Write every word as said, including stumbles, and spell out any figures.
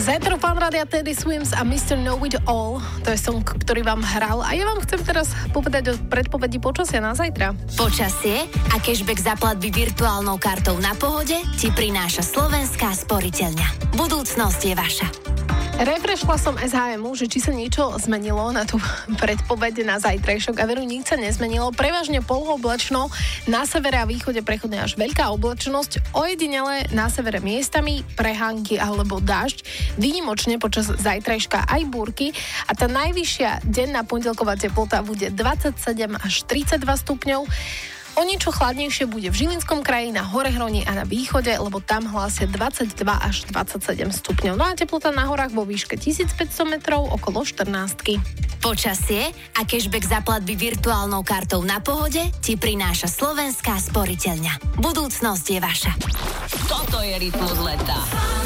Zajtra Fan Rádia Teddy Swims a mister Know It All. To je song, ktorý vám hral. A ja vám chcem teraz povedať o predpovedi počasia na zajtra. Počasie a cashback za platby virtuálnou kartou Na Pohode ti prináša Slovenská sporiteľňa. Budúcnosť je vaša. Refreshla som es há emu, že či sa niečo zmenilo na tú predpoveď na zajtrajšok a veru nič sa nezmenilo. Prevažne polooblačno, na severe a východe prechodne až veľká oblačnosť, ojedinele na severe miestami prehánky alebo dážď, výnimočne počas zajtrajška aj búrky a tá najvyššia denná pondelková teplota bude dvadsaťsedem až tridsaťdva stupňov. O niečo chladnejšie bude v Žilinskom kraji, na Horehroni a na východe, lebo tam hlásia dvadsaťdva až dvadsaťsedem stupňov. No a teplota na horách vo výške tisícpäťsto metrov okolo štrnástky. Počasie a cashback za platby virtuálnou kartou Na Pohode ti prináša Slovenská sporiteľňa. Budúcnosť je vaša. Toto je rytmus leta.